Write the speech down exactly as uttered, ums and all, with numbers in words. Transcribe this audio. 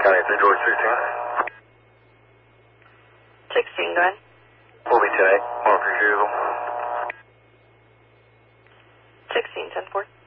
County three, George three two. sixteen, go ahead. We'll be ten eight, one three zero. sixteen, ten four.